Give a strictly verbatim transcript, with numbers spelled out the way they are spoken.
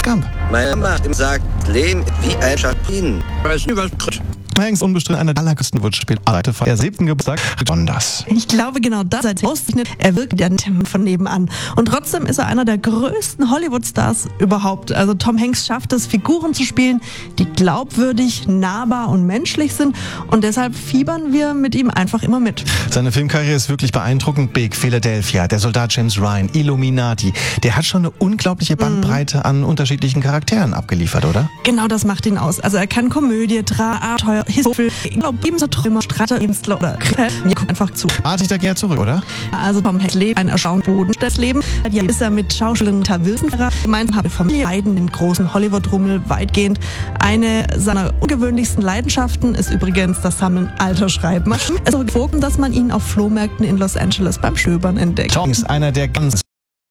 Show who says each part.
Speaker 1: Gump.
Speaker 2: Meine Mama sagt, Leben wie ein Schatten.
Speaker 1: Tom Hanks unbestritten einer der allergrößten Würzspiel. Seite feiert siebten Geburtstag. Besonders.
Speaker 3: Ich glaube, genau das als auszeichnet. Er wirkt ja nicht von nebenan. Und trotzdem ist er einer der größten Hollywood-Stars überhaupt. Also Tom Hanks schafft es, Figuren zu spielen, die glaubwürdig, nahbar und menschlich sind. Und deshalb fiebern wir mit ihm einfach immer mit.
Speaker 1: Seine Filmkarriere ist wirklich beeindruckend. Big, Philadelphia, der Soldat James Ryan, Illuminati. Der hat schon eine unglaubliche Bandbreite mm. an unterschiedlichen Charakteren abgeliefert, oder?
Speaker 3: Genau das macht ihn aus. Also er kann Komödie, Drama, Abenteuer, Historie, ich glaube, ebenso Träumer, Strategieler oder Krimi. Wir gucken einfach zu.
Speaker 1: Warte ich da gerne zurück, oder?
Speaker 3: Also Tom Hanks lebt ein erstaunliches Boden. Das Leben ja, ist er mit Schauspielerin Meta Wilson gemeinsam habe Familie beiden den großen Hollywood-Rummel weitgehend. Eine seiner ungewöhnlichsten Leidenschaften ist übrigens das Sammeln alter Schreibmaschinen. Es ist so, dass man ihn auf Flohmärkten in Los Angeles beim Stöbern entdeckt.
Speaker 1: Tom ist einer der ganz